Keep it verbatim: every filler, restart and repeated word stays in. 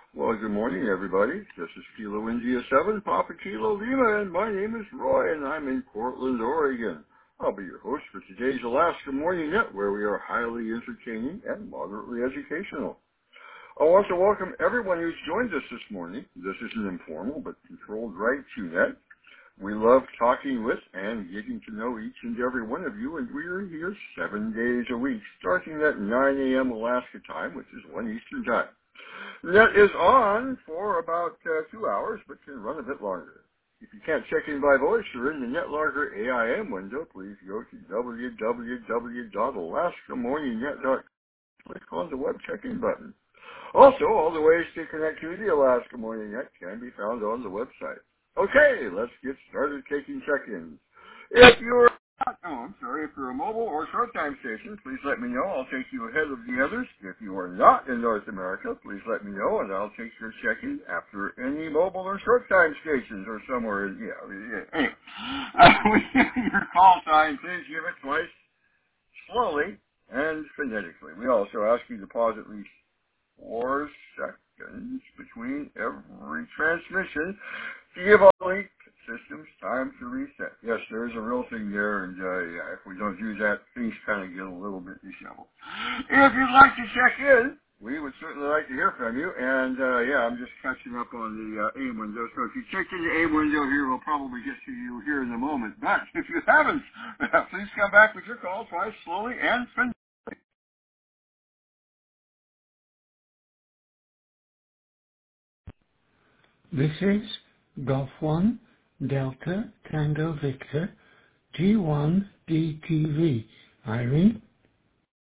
Well, good morning, everybody. This is Kilo India seven, Papa Kilo Lima, and my name is Roy, and I'm in Portland, Oregon. I'll be your host for today's Alaska Morning Net, where we are highly entertaining and moderately educational. I want to welcome everyone who's joined us this morning. This is an informal but controlled right to net. We love talking with and getting to know each and every one of you, and we're here seven days a week, starting at nine a.m. Alaska time, which is one Eastern time. Net is on for about uh, two hours, but can run a bit longer. If you can't check in by voice or in the NetLogger A I M window, please go to w w w dot alaska morning net dot com. Click on the web check-in button. Also, all the ways to connect to the Alaska Morning Net can be found on the website. Okay, let's get started taking check-ins. If you're not, oh, I'm sorry, if you're a mobile or short time station, please let me know. I'll take you ahead of the others. If you are not in North America, please let me know, and I'll take your check-in after any mobile or short time stations or somewhere. In, yeah, yeah. Anyway, uh, when you hear your call sign, please give it twice, slowly, and phonetically. We also ask you to pause at least four seconds between every transmission to give all the systems time to reset. Yes, there is a real thing there, and uh, yeah, if we don't do that, things kind of get a little bit disheveled. If you'd like to check in, we would certainly like to hear from you, and uh, yeah, I'm just catching up on the uh, AIM window, so if you check in the AIM window here, we'll probably get to you here in a moment, but if you haven't, please come back with your call twice, slowly, and spend. This is Golf one, Delta, Tango Victor, G one D T V. Irene?